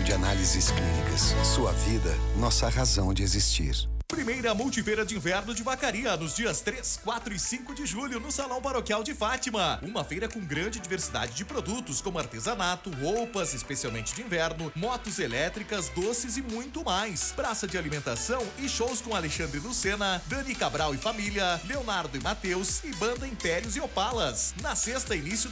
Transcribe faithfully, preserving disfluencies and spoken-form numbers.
de análises clínicas. Sua vida, nossa razão de existir. Primeira Multifeira de Inverno de Vacaria, nos dias três, quatro e cinco de julho, no Salão Paroquial de Fátima. Uma feira com grande diversidade de produtos, como artesanato, roupas, especialmente de inverno, motos elétricas, doces e muito mais. Praça de alimentação e shows com Alexandre Lucena, Dani Cabral e família, Leonardo e Matheus e banda Impérios e Opalas. Na sexta, início